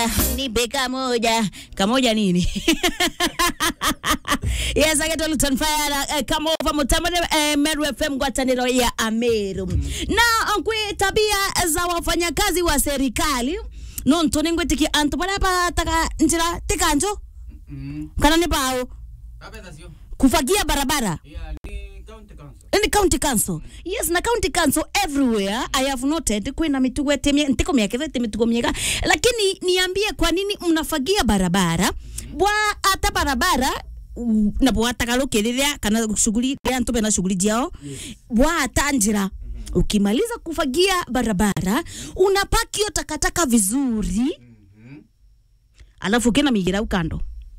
nipe kamoja nini? Yes, I get a little fire. Come over mutamane Meru FM gwataniro ya Ameru. Na onkwe tabia za wafanyakazi wa serikali. No ntonengwe tiki anto bale pa taka njira tikanjo. Kana ni bao. Kufagia barabara. In the county council. Yes, na county council everywhere I have noted kuna mitugo temia ntiko miakete mitugo miaka. Lakini niambie kwa nini mnafagia barabara? Bwa ata barabara na bwa takalokelelea kana shughuli ya ntobe na shughuli jao. Bwa ata njira. Ukimaliza kufagia barabara, unapaki yo takataka vizuri. Alafu kena migira ukando.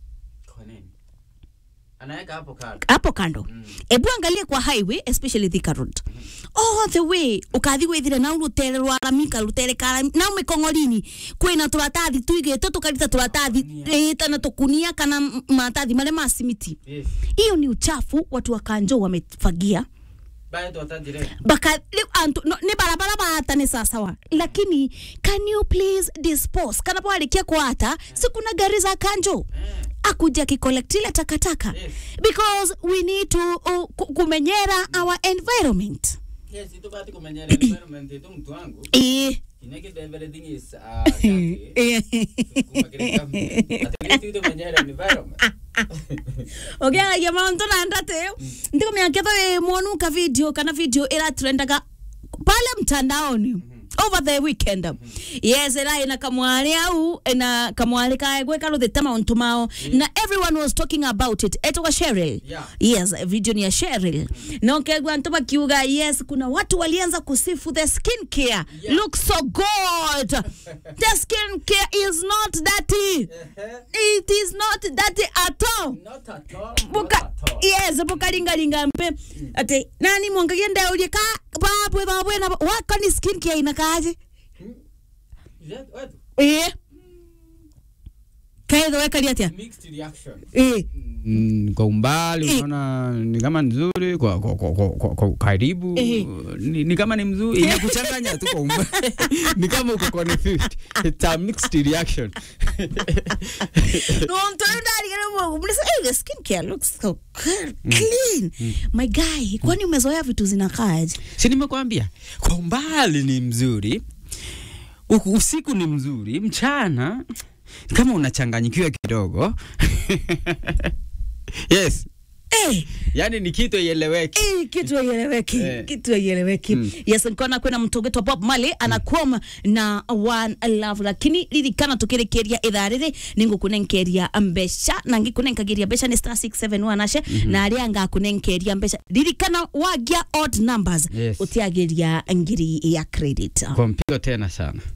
Anaeka hapo kando. Ebu angalia kwa highway, especially Thika Road. All the way, ukathiwe thire na urutere rwaramika rutere kara na umekongolini kwina turatathi tuige tukarita turatathi na tukunia kana matathi male masimiti. Hiyo ni uchafu watu wa Kanjo wamefagia. Baka ni barabara bahata ni sawa. Lakini can you please dispose? Kana po alikia kwa hata sikuna gari za Kanjo akuja kikolektile takataka. Because we need to kumenyera our environment. Yes, ito bati kumenyera environment ito mtu wangu. Inake everything is ito kumenyera environment. Okay, jamaa ndo naandate. Ndiko miaketho muonuka video kana video ila trendaga pale mtandaoni. Over the weekend. Yes, era ina kamwale au na kamwale kaegwe kalo the tama ontumao na everyone was talking about it. Eto wa Cheryl. Yes, video ni ya Cheryl. Na kegwa ntoba kiuga, yes, kuna watu walianza kusifu the skin care. Looks so good. The skin care is not dirty. It is not dirty at all. Not at all. Yes, buka linga mpe. Ate nani mwangalia nda ulika babwe na waka ni skin care inakaje? Kaedo weka liatia? Mixed reaction. Kwa umbali unaona ni kama nzuri, kwa karibu ni kama ni mzuri, inakuchanganya tu kwa umbali. Ni kama uko confused. It's a mixed reaction. No, the skin care looks so clean. My guy, kwani umezoea vitu zinakaje? Si nimekwambia kwa umbali ni mzuri, usiku ni mzuri, mchana kama unachanganyikiwa kidogo. Yes. Yani ni kitu ieleweki. Kitu ieleweki. Yes, nkona kwena mtogeto Bob Marley anakuoma na One Love, lakini lilikana tukirekeria idharire ningo kunenkeria mbesha na ngikunenkagiria besha ni *671 ashe na alianga kunenkeria mbesha lilikana wagia odd numbers utiagiria ngiri ya credit. Kompio tena sana.